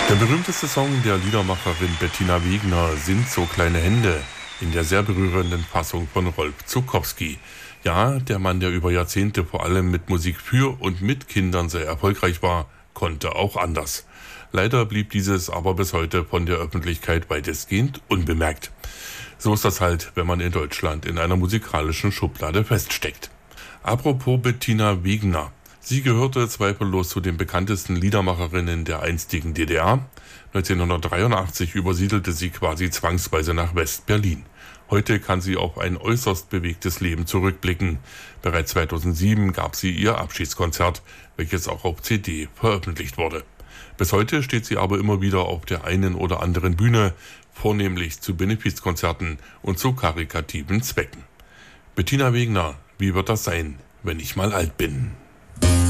Der berühmteste Song der Liedermacherin Bettina Wegner sind so kleine Hände in der sehr berührenden Fassung von Rolf Zuckowski. Ja, der Mann, der über Jahrzehnte vor allem mit Musik für und mit Kindern sehr erfolgreich war, konnte auch anders. Leider blieb dieses aber bis heute von der Öffentlichkeit weitestgehend unbemerkt. So ist das halt, wenn man in Deutschland in einer musikalischen Schublade feststeckt. Apropos Bettina Wegner. Sie gehörte zweifellos zu den bekanntesten Liedermacherinnen der einstigen DDR. 1983 übersiedelte sie quasi zwangsweise nach West-Berlin. Heute kann sie auf ein äußerst bewegtes Leben zurückblicken. Bereits 2007 gab sie ihr Abschiedskonzert, welches auch auf CD veröffentlicht wurde. Bis heute steht sie aber immer wieder auf der einen oder anderen Bühne, vornehmlich zu Benefizkonzerten und zu karitativen Zwecken. Bettina Wegner, wie wird das sein, wenn ich mal alt bin?